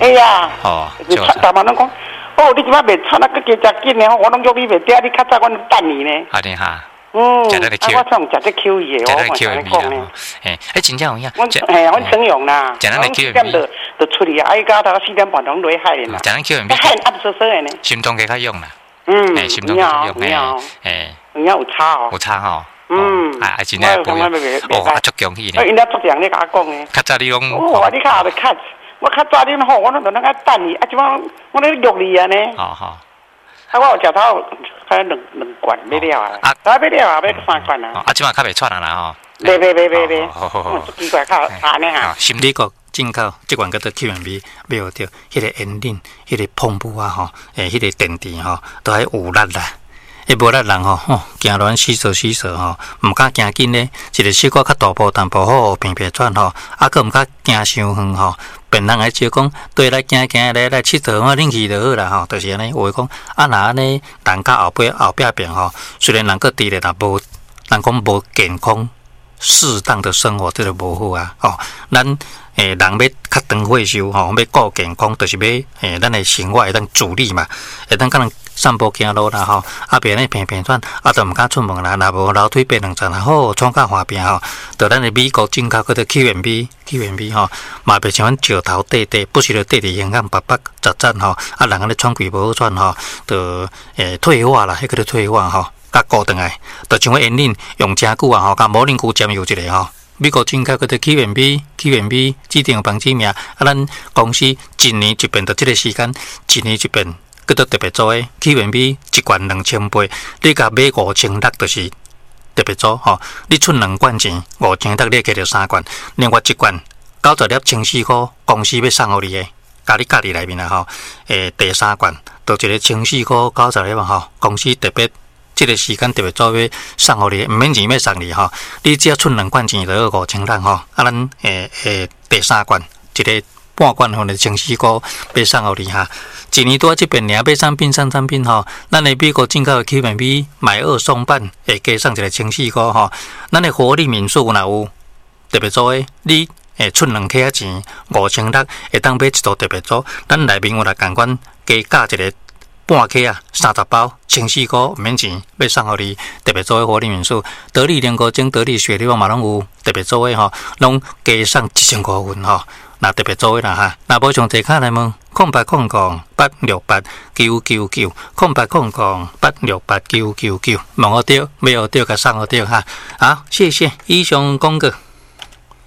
哎呀， 哦， 你出大嘛拢讲，哦，你即摆袂出那个加真紧呢，我拢叫你袂嗲，你较早我等你呢。 安尼哈。 嗯， 食得 Q， 我总食得 Q 伊的， 我讲呢。 真正有影。 我整容啦， 食咱的 Q 点就出去，哎，到4点半拢落海啦。 食咱 Q 海暗湿湿的呢。 心脏给较用啦。心脏给较用， 有差哦。 有差吼。真正不一样。哦，足恭喜呢。 因家足常咧甲我讲呢。 较早你讲。 我你较后就较，我较早你好，我拢在那等你，即摆我咧约你啊呢。 好。 我有食头，还两罐要了啊！要了要3罐啊！ 即马较袂喘啊啦吼。 袂，好，奇怪较安尼哈。 心理国进口即罐叫做 QMB， 买着迄个烟顶、迄个碰布啊吼，迄个电池吼，都还有力啦。无力人吼，行乱洗手吼，毋敢行紧咧，一个小可较大步淡薄好平喘吼，佫毋敢行伤远吼。别人来招讲，对来行来佚佗，我恁去就好啦吼，就是安尼。话讲若安尼，人到后壁边吼，虽然人个伫咧，但无人讲无健康、适当的生活，这个无好啊吼。咱人要较长退休吼，要顾健康，就是要咱的生活会当自理嘛，会当可能散步行路啦吼，别安尼平喘，就毋敢出门啦。若无楼梯爬2层啦，好创较方便吼。就咱的美国进口嗰个 QMB 吼，嘛袂像阮石头短，不时就短伫香港白杂吼，人安尼喘气无好喘吼，就退化啦，迄个退化吼，甲固定来，就像烟瘾用真久啊吼，甲无啉久占有一个吼。美国进口嗰个 QMB 指定防止名，咱公司一年一遍，就即个时间，一年一遍。佮做特别做诶 ，QMB 一罐2000杯，你甲买5600就是特别做吼。你出2罐钱，5600你加着3罐，另外1罐90粒14块，公司要送互你诶，甲你家己内面啊吼。第3罐就一个14块90粒嘛吼，公司特别即个时间特别做要送互你，毋免钱要送你吼。你只要出2罐钱就要5600吼。咱第3罐一个半罐吼，就14块要送互你哈。一年多即边尔买上产品吼，咱的美国进口的 QMB 买2送半，会加上一个14块吼。咱的活力民宿若有特别组的，你出2克钱5600，会当买一组特别组。咱内面有来共款加价一个半克啊，30包14块毋免钱，要送互你特别组的活力民宿。得力莲果精、得力雪莉嘛拢有特别组的吼，拢加上1000块份吼。那特别做的啦哈，那无上地卡来问0800-868-999，0800-868-999，问我对，没有对，甲送我对哈。好，谢谢以上讲过。